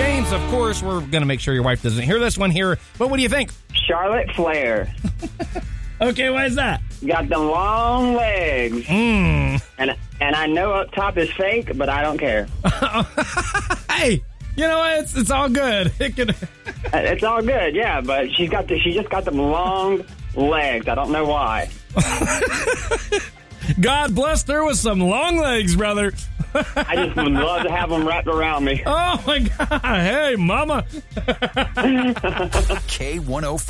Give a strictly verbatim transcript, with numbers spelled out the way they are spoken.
James, of course, we're going to make sure your wife doesn't hear this one here. But what do you think? Charlotte Flair. Okay, why is that? Got the long legs. Mm. And and I know up top is fake, but I don't care. Hey, you know what? It's, it's all good. It could... It's all good, yeah, but she's got the, she just got them long legs. I don't know why. God blessed her with some long legs, brother. I just would love to have them wrapped around me. Oh, my God. Hey, mama. K one oh five.